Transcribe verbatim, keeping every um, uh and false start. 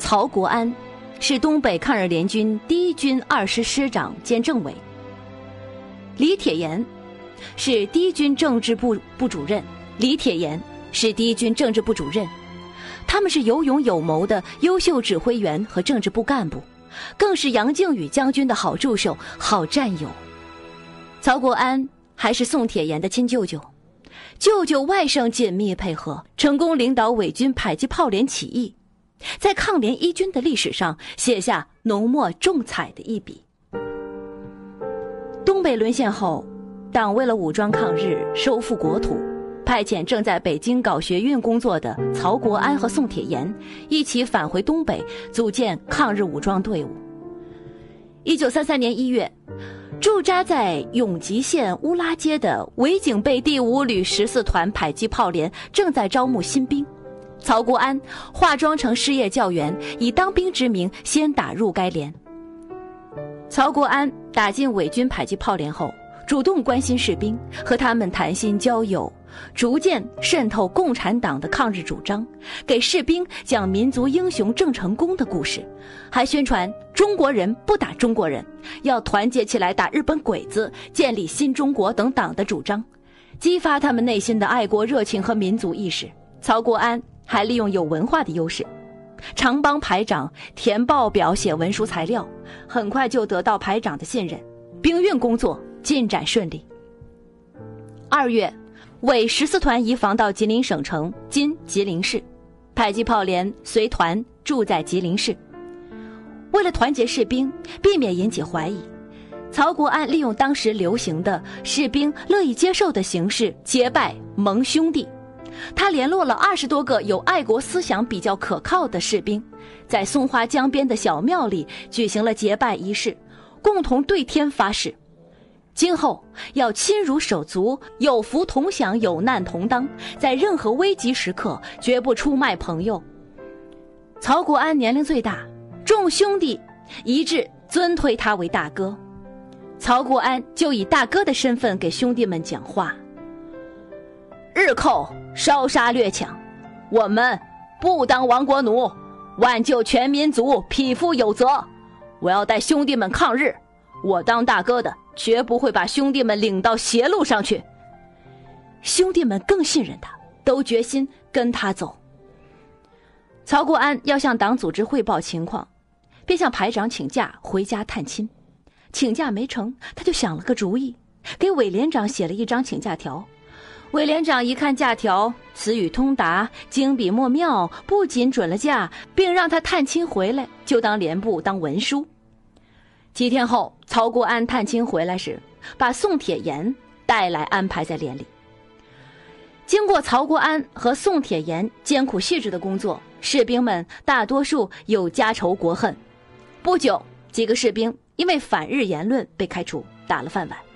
曹国安是东北抗日联军第一军二师师长兼政委，李铁炎是第一军政治部部主任，李铁炎是第一军政治部主任，他们是有勇有谋的优秀指挥员和政治部干部，更是杨靖宇将军的好助手、好战友。曹国安还是宋铁炎的亲舅舅，舅舅外甥紧密配合，成功领导伪军迫击炮连起义，在抗联一军的历史上写下浓墨重彩的一笔。东北沦陷后，党为了武装抗日、收复国土，派遣正在北京搞学运工作的曹国安和宋铁炎一起返回东北，组建抗日武装队伍。一九三三年一月，驻扎在永吉县乌拉街的伪警备第五旅十四团迫击炮连正在招募新兵，曹国安化妆成失业教员，以当兵之名先打入该连。曹国安打进伪军迫击炮连后，主动关心士兵，和他们谈心交友，逐渐渗透共产党的抗日主张，给士兵讲民族英雄郑成功的故事，还宣传中国人不打中国人，要团结起来打日本鬼子，建立新中国等党的主张，激发他们内心的爱国热情和民族意识。曹国安还利用有文化的优势，常帮排长填报表、写文书材料，很快就得到排长的信任，兵运工作进展顺利。二月，伪十四团移防到吉林省城（今吉林市），迫击炮连随团住在吉林市。为了团结士兵，避免引起怀疑，曹国安利用当时流行的士兵乐意接受的形式结拜盟兄弟。他联络了二十多个有爱国思想比较可靠的士兵，在松花江边的小庙里举行了结拜仪式，共同对天发誓，今后要亲如手足，有福同享，有难同当，在任何危急时刻绝不出卖朋友。曹国安年龄最大，众兄弟一致尊推他为大哥，曹国安就以大哥的身份给兄弟们讲话：日寇烧杀掠抢，我们不当亡国奴，挽救全民族，匹夫有责。我要带兄弟们抗日，我当大哥的绝不会把兄弟们领到邪路上去。兄弟们更信任他，都决心跟他走。曹国安要向党组织汇报情况，便向排长请假回家探亲。请假没成，他就想了个主意，给委连长写了一张请假条。委连长一看假条，词语通达，经笔墨妙，不仅准了假，并让他探亲回来就当连部当文书。几天后，曹国安探亲回来时，把宋铁炎带来安排在连里。经过曹国安和宋铁炎艰苦细致的工作，士兵们大多数有家仇国恨。不久，几个士兵因为反日言论被开除，打了饭碗。